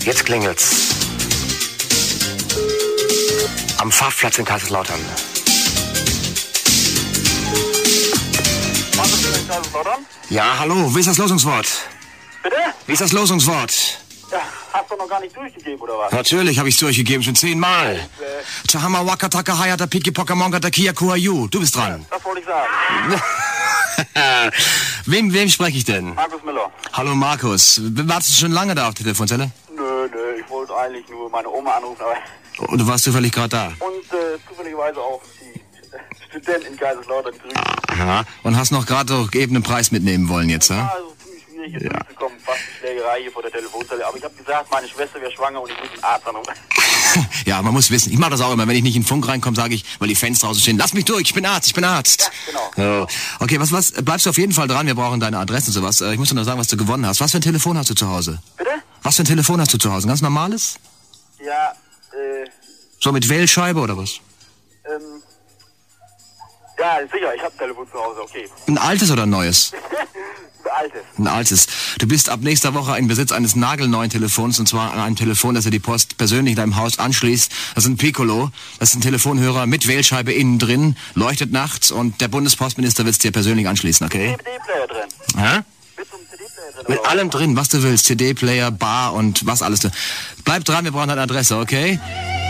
Jetzt klingelt's. Am Pfaffplatz in Kaiserslautern. Ja, hallo, wie ist das Losungswort? Bitte? Wie ist das Losungswort? Ja, hast du noch gar nicht durchgegeben, oder was? Natürlich habe ich es durchgegeben, schon 10-mal. Chahama Wakataka Hayata Piki Pokamonga Takia Kuayu. Du bist dran. Das wollte ich sagen. Wem spreche ich denn? Markus Müller. Hallo Markus. Wartest du schon lange da auf der Telefonzelle? Nö, ich wollte eigentlich nur meine Oma anrufen, aber... Und du warst zufällig gerade da? Und zufälligerweise auch die Studentin in Kaiserslautern grüßen. Aha. Und hast noch gerade doch eben einen Preis mitnehmen wollen jetzt, Ja, ja? also ziemlich schwierig hier durchzukommen, fast die Schlägerei hier vor der Telefonzelle. Aber ich habe gesagt, meine Schwester wäre schwanger und ich muss einen Arzt anrufen. Ja, man muss wissen. Ich mache das auch immer. Wenn ich nicht in den Funk reinkomme, sage ich, weil die Fans draußen stehen, lass mich durch, ich bin Arzt. Ja, genau. So. Okay, was, bleibst du auf jeden Fall dran, wir brauchen deine Adresse und sowas. Ich muss dir noch sagen, was du gewonnen hast. Was für ein Telefon hast du zu Hause? Bitte? Was für ein Telefon hast du zu Hause? Ein ganz normales? Ja, So mit Wählscheibe oder was? ja, sicher, ich habe ein Telefon zu Hause, okay. Ein altes oder ein neues? Ein altes. Ein altes. Du bist ab nächster Woche in Besitz eines nagelneuen Telefons, und zwar an einem Telefon, das er die Post persönlich in deinem Haus anschließt. Das ist ein Piccolo. Das ist ein Telefonhörer mit Wählscheibe innen drin, leuchtet nachts und der Bundespostminister wird es dir persönlich anschließen, okay? CD-Player drin. Hä? Mit so einem CD-Player drin. Mit oder allem drin, was du willst. CD-Player, Bar und was alles. Bleib dran, wir brauchen deine Adresse, okay?